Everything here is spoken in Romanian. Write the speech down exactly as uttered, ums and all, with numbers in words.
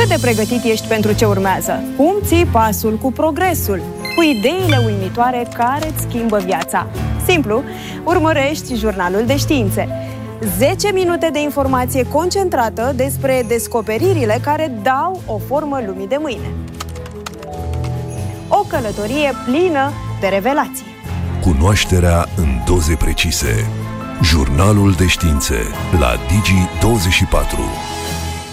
Cât de pregătit ești pentru ce urmează? Cum ții pasul cu progresul? Cu ideile uimitoare care îți schimbă viața? Simplu, urmărești Jurnalul de Științe. zece minute de informație concentrată despre descoperirile care dau o formă lumii de mâine. O călătorie plină de revelații. Cunoașterea în doze precise. Jurnalul de Științe la Digi douăzeci și patru.